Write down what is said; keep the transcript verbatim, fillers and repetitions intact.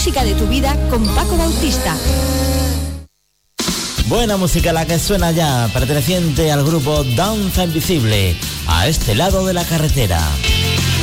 música de tu vida con Paco Bautista. Buena música la que suena ya, perteneciente al grupo Danza Invisible, A este lado de la carretera.